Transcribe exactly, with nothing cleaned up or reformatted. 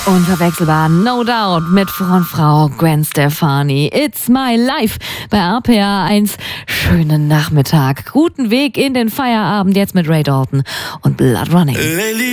Unverwechselbar, no doubt, mit Frontfrau Gwen Stefani. It's my life bei R P R eins. Schönen Nachmittag, guten Weg in den Feierabend jetzt mit Ray Dalton und Blood Running.